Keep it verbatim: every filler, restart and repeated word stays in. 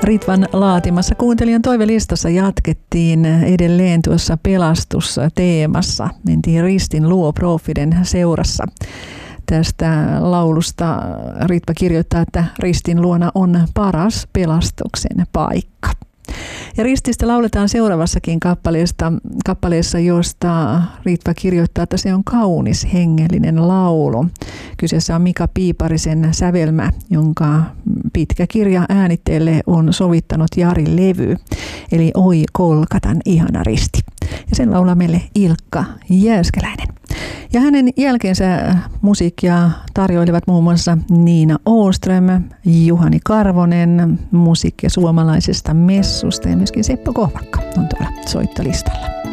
Ritvan laatimassa kuuntelijan toivelistassa jatkettiin edelleen tuossa pelastusteemassa. Mentiin Ristin luo Profiden seurassa. Tästä laulusta Ritva kirjoittaa, että Ristin luona on paras pelastuksen paikka. Ja Rististä lauletaan seuraavassakin kappaleesta, kappaleessa, josta Ritva kirjoittaa, että se on kaunis hengellinen laulu. Kyseessä on Mika Piiparisen sävelmä, jonka pitkä kirja äänitteelle on sovittanut Jari Levy, eli Oi Kolkatan ihana Risti. Ja sen laulaa meille Ilkka Jääskeläinen. Ja hänen jälkeensä musiikkia tarjoilivat muun muassa Niina Åström, Juhani Karvonen, musiikkia suomalaisesta messusta ja myöskin Seppo Kohvakka on tuolla soittolistalla.